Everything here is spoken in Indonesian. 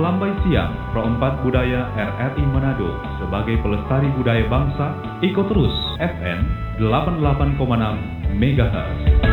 Melambai Siang Pro 4 Budaya RRI Manado sebagai pelestari budaya bangsa, ikut terus FM 88,6 MHz.